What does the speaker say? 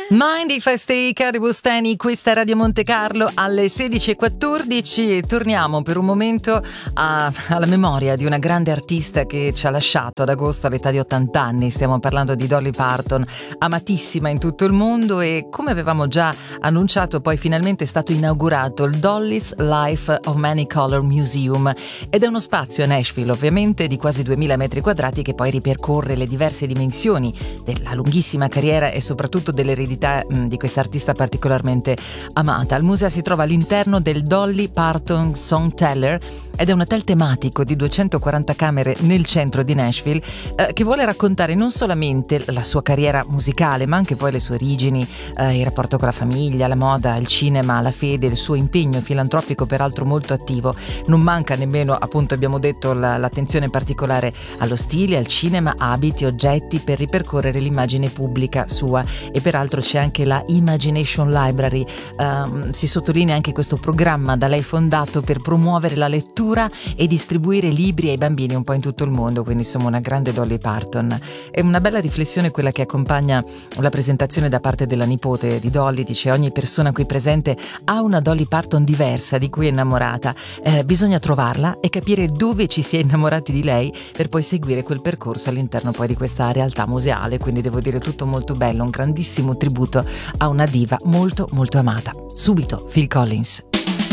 Mind If I Stay, Cari Bustani, questa è Radio Monte Carlo alle 16:14 e torniamo per un momento alla memoria di una grande artista che ci ha lasciato ad agosto all'età di 80 anni. Stiamo parlando di Dolly Parton, amatissima in tutto il mondo, e come avevamo già annunciato poi finalmente è stato inaugurato il Dolly's Life of Many Color Museum, ed è uno spazio a Nashville ovviamente di quasi 2000 metri quadrati che poi ripercorre le diverse dimensioni della lunghissima carriera e soprattutto dell'eredità di questa artista particolarmente amata. Il museo si trova all'interno del Dolly Parton Song Teller ed è un hotel tematico di 240 camere nel centro di Nashville, che vuole raccontare non solamente la sua carriera musicale ma anche poi le sue origini, il rapporto con la famiglia, la moda, il cinema, la fede, il suo impegno filantropico peraltro molto attivo. Non manca nemmeno, appunto abbiamo detto, l'attenzione particolare allo stile, al cinema, abiti, oggetti per ripercorrere l'immagine pubblica sua, e peraltro c'è anche la Imagination Library. Si sottolinea anche questo programma da lei fondato per promuovere la lettura e distribuire libri ai bambini un po' in tutto il mondo, quindi insomma una grande Dolly Parton. È una bella riflessione quella che accompagna la presentazione da parte della nipote di Dolly. Dice: ogni persona qui presente ha una Dolly Parton diversa di cui è innamorata, bisogna trovarla e capire dove ci si è innamorati di lei per poi seguire quel percorso all'interno poi di questa realtà museale. Quindi devo dire tutto molto bello, un grandissimo tributo a una diva molto molto amata. Subito Phil Collins.